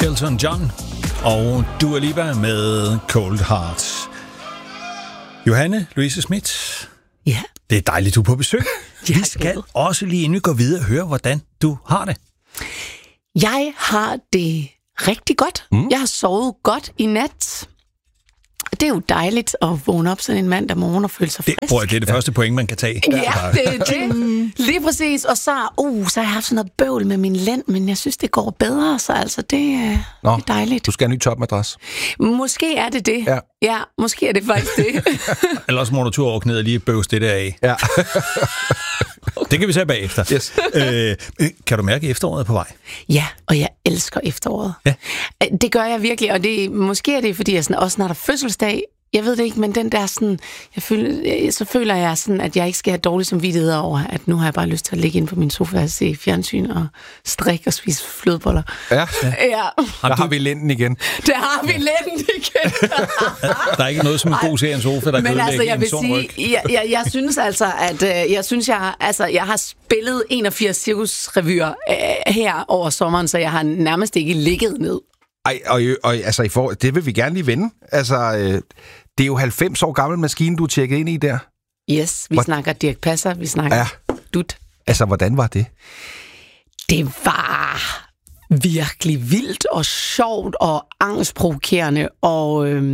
Elton John og Dua Lipa med Cold Heart. Johanne Louise Schmidt. Ja. Det er dejligt, du er på besøg. Ja, vi skal også lige inden vi går videre høre, hvordan du har det. Jeg har det rigtig godt. Jeg har sovet godt i nat. Det er jo dejligt at vågne op sådan en mandag morgen og føle sig frisk. Det er det første point, man kan tage. Ja, det er det. Lige præcis. Og så har jeg haft sådan noget bøvl med min lænd, men jeg synes, det går bedre, så altså, det er dejligt. Du skal have en ny topmadras. Måske er det det. Ja, måske er det faktisk det. Ellers må du tur over knæet og lige bøvs det der af. Ja. Det kan vi se bagefter. Yes. Kan du mærke, at efteråret er på vej? Ja, og jeg elsker efteråret. Ja. Det gør jeg virkelig, og måske er det, fordi jeg sådan, også snart er fødselsdag. Jeg ved det ikke, men den der sådan, så føler jeg sådan, at jeg ikke skal have dårlig samvittighed over, at nu har jeg bare lyst til at ligge inde på min sofa og se fjernsyn og strikke og spise flødeboller. Ja. Der har vi lænden igen. Der har vi lænden igen. Der er ikke noget som en god serie en sofa, der kan ødelægge en sund ryg. Jeg synes altså, at jeg har spillet 81 cirkusrevyer her over sommeren, så jeg har nærmest ikke ligget ned. Ej, og altså, det vil vi gerne lige vende. Altså, det er jo 90 år gammel maskine, du er tjekket ind i der. Yes, vi snakker Dirch Passer, vi snakker Dut. Altså, hvordan var det? Det var virkelig vildt og sjovt og angstprovokerende og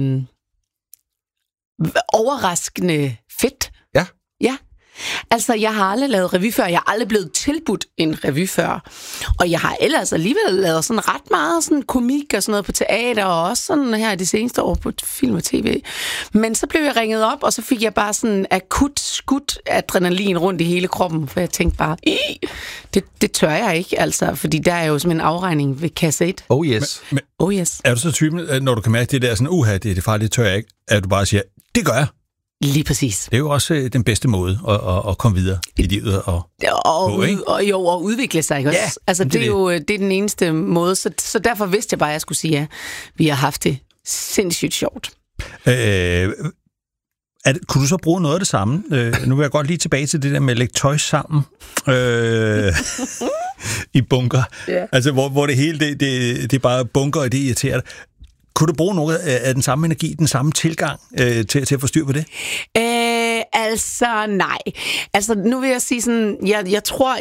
overraskende fedt. Ja. Ja. Altså, jeg har aldrig lavet revy før. Jeg har aldrig blevet tilbudt en revy før. Og jeg har ellers alligevel lavet sådan ret meget sådan komik og sådan noget på teater, og også sådan her de seneste år på film og tv. Men så blev jeg ringet op, og så fik jeg bare sådan akut skudt adrenalin rundt i hele kroppen, for jeg tænkte bare, det tør jeg ikke, altså, fordi der er jo simpelthen en afregning ved kasse 1. Oh yes. Men, yes. Er du så typen, når du kan mærke det der sådan, det er farligt, det tør jeg ikke, at du bare siger, det gør jeg? Lige præcis. Det er jo også den bedste måde at komme videre i livet og udvikle sig, ikke også? Ja, altså, det er den eneste måde, så derfor vidste jeg bare, at jeg skulle sige ja. Vi har haft det sindssygt sjovt. Kunne du så bruge noget af det samme? Nu vil jeg godt lige tilbage til det der med at lægge tøj sammen i bunker. Yeah. Altså, hvor det hele, det er bare bunker, og det irriterer dig. Kunne du bruge noget af den samme energi, den samme tilgang til at få styr på det? Altså, nej. Altså, nu vil jeg sige sådan, jeg tror,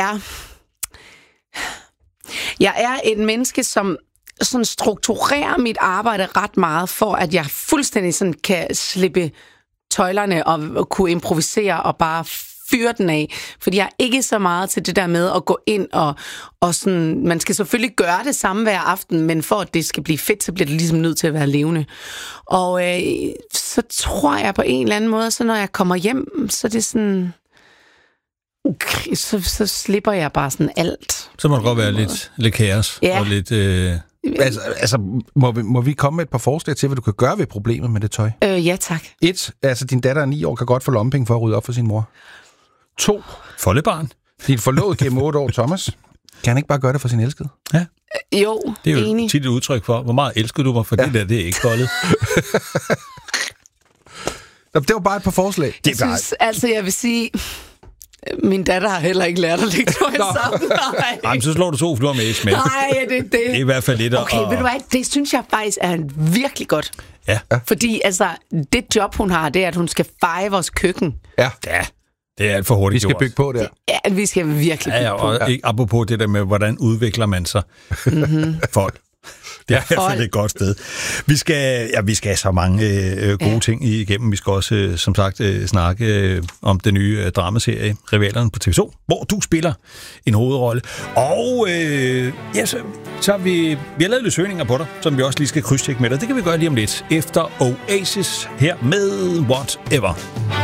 jeg er et menneske, som sådan strukturerer mit arbejde ret meget, for at jeg fuldstændig sådan kan slippe tøjlerne og kunne improvisere og bare fyre den af. Fordi jeg er ikke så meget til det der med at gå ind og sådan, man skal selvfølgelig gøre det samme hver aften, men for at det skal blive fedt, så bliver det ligesom nødt til at være levende. Og så tror jeg på en eller anden måde, så når jeg kommer hjem, så er det sådan, så slipper jeg bare sådan alt. Så må det godt være lidt kaos og lidt... Altså, må vi komme med et par forslag til, hvad du kan gøre ved problemet med det tøj? Ja, tak. 1. Altså, din datter er 9 år, kan godt få lommepenge for at rydde op for sin mor. 2. Foldebarn. Din forlovede gennem 8 år, Thomas. Kan han ikke bare gøre det for sin elskede? Ja. Jo, det er jo enig. tit et udtryk for, hvor meget elsker du mig, for det er ikke foldet. Det var bare et par forslag. Jeg vil sige... Min datter har heller ikke lært at lægge tøj sammen. Jamen, så slår du 2 fluer med et smæk. Nej, det. Det er i hvert fald lidt Okay, ved du hvad? Det synes jeg faktisk er virkelig godt. Ja. Fordi altså, det job, hun har, det er, at hun skal feje vores køkken. Ja. Det er alt for hurtigt. Vi skal bygge på det. Ja, vi skal virkelig bygge på. Og ikke apropos det der med, hvordan udvikler man sig. Folk. Det er i hvert fald et godt sted. Vi skal have så mange gode ting igennem. Vi skal også, som sagt, snakke om den nye dramaserie Rivalerne på TV2, hvor du spiller en hovedrolle. Og så har vi har lavet lidt søgninger på dig, som vi også lige skal krydstjekke med dig. Det kan vi gøre lige om lidt. Efter Oasis her med Whatever.